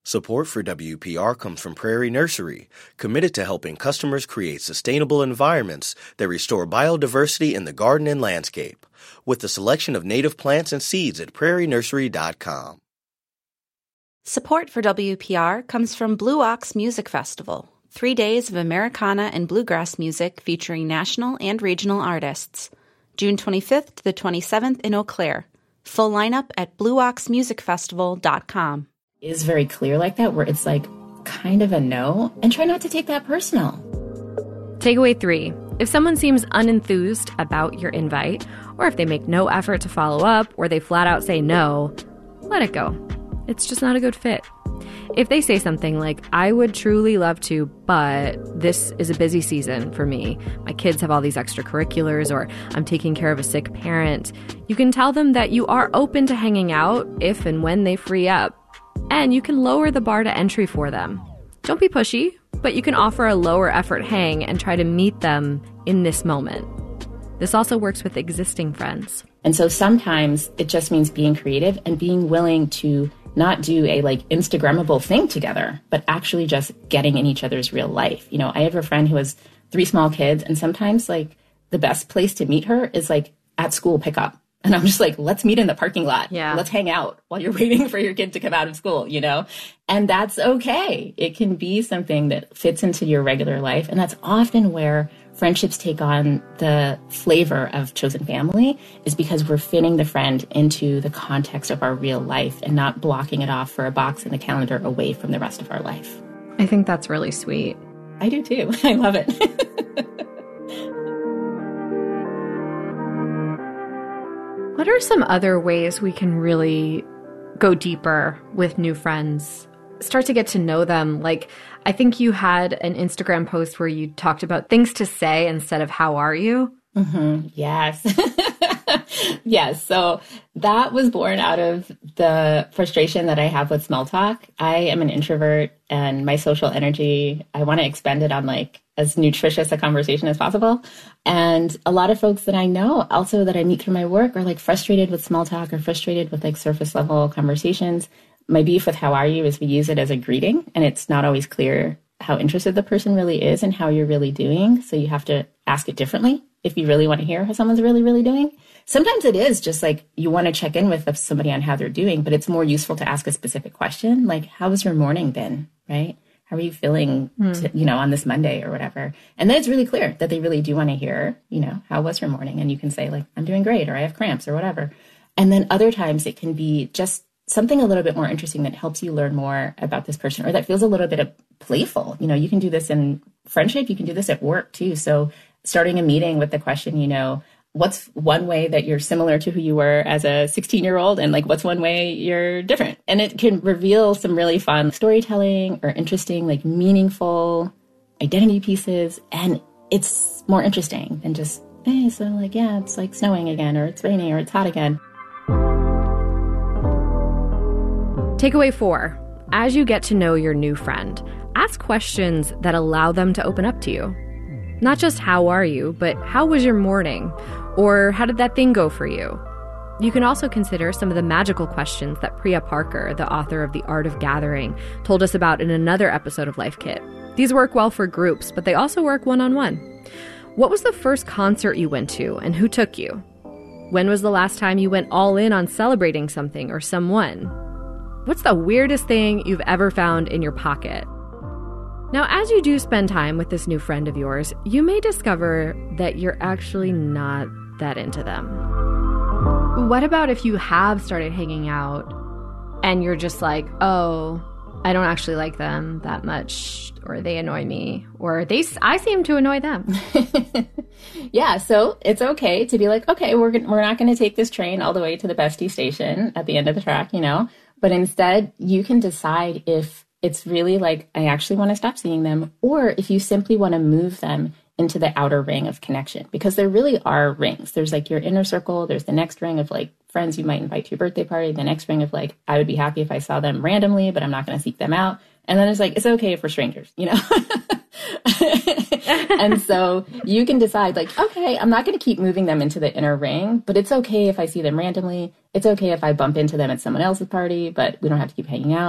Support for WPR comes from Prairie Nursery, committed to helping customers create sustainable environments that restore biodiversity in the garden and landscape, with a selection of native plants and seeds at prairienursery.com. Support for WPR comes from Blue Ox Music Festival, 3 days of Americana and bluegrass music featuring national and regional artists. June 25th to the 27th in Eau Claire. Full lineup at blueoxmusicfestival.com. Is very clear like that, where it's like kind of a no, and try not to take that personal. Takeaway 3. If someone seems unenthused about your invite, or if they make no effort to follow up, or they flat out say no, let it go. It's just not a good fit. If they say something like, I would truly love to, but this is a busy season for me. My kids have all these extracurriculars, or I'm taking care of a sick parent. You can tell them that you are open to hanging out if and when they free up. And you can lower the bar to entry for them. Don't be pushy, but you can offer a lower effort hang and try to meet them in this moment. This also works with existing friends. And so sometimes it just means being creative and being willing to not do a Instagrammable thing together, but actually just getting in each other's real life. You know, I have a friend who has 3 small kids, and sometimes the best place to meet her is at school pickup. And I'm just let's meet in the parking lot. Yeah. Let's hang out while you're waiting for your kid to come out of school, you know? And that's okay. It can be something that fits into your regular life. And that's often where friendships take on the flavor of chosen family, is because we're fitting the friend into the context of our real life and not blocking it off for a box in the calendar away from the rest of our life. I think that's really sweet. I do too. I love it. What are some other ways we can really go deeper with new friends? Start to get to know them. I think you had an Instagram post where you talked about things to say instead of how are you? Mm-hmm. Yes. Yes. So that was born out of the frustration that I have with small talk. I am an introvert, and my social energy, I want to expend it on as nutritious a conversation as possible. And a lot of folks that I know, also that I meet through my work, are frustrated with small talk or frustrated with surface level conversations. My beef with how are you is we use it as a greeting, and it's not always clear how interested the person really is and how you're really doing. So you have to ask it differently if you really want to hear how someone's really, really doing. Sometimes it is just you want to check in with somebody on how they're doing, but it's more useful to ask a specific question, how has your morning been, right? How are you feeling, on this Monday or whatever? And then it's really clear that they really do want to hear, how was your morning? And you can say I'm doing great, or I have cramps or whatever. And then other times it can be just something a little bit more interesting that helps you learn more about this person, or that feels a little bit of playful. You can do this in friendship. You can do this at work too. So starting a meeting with the question, what's one way that you're similar to who you were as a 16-year-old, and what's one way you're different? And it can reveal some really fun storytelling or interesting, meaningful identity pieces. And it's more interesting than just, hey, so yeah, it's snowing again, or it's raining, or it's hot again. Takeaway 4. As you get to know your new friend, ask questions that allow them to open up to you. Not just how are you, but how was your morning? Or how did that thing go for you? You can also consider some of the magical questions that Priya Parker, the author of The Art of Gathering, told us about in another episode of Life Kit. These work well for groups, but they also work one-on-one. What was the first concert you went to, and who took you? When was the last time you went all in on celebrating something or someone? What's the weirdest thing you've ever found in your pocket? Now, as you do spend time with this new friend of yours, you may discover that you're actually not that into them. What about if you have started hanging out and you're just oh, I don't actually like them that much, or they annoy me, or I seem to annoy them? Yeah, so it's okay to be okay, we're not going to take this train all the way to the bestie station at the end of the track, But instead, you can decide if it's really I actually want to stop seeing them, or if you simply want to move them into the outer ring of connection, because there really are rings. There's your inner circle. There's the next ring of friends you might invite to your birthday party. The next ring of I would be happy if I saw them randomly, but I'm not going to seek them out. And then it's it's okay if we're strangers, And so you can decide okay, I'm not going to keep moving them into the inner ring, but it's okay if I see them randomly. It's okay if I bump into them at someone else's party, but we don't have to keep hanging out.